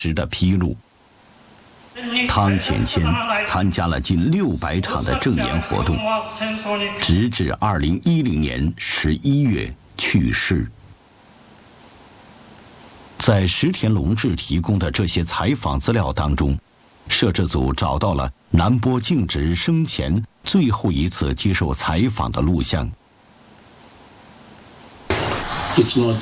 实的披露。汤显谦参加了近600场的证言活动，直至2010年11月去世。在石田龙志提供的这些采访资料当中，摄制组找到了南波敬直生前最后一次接受采访的录像。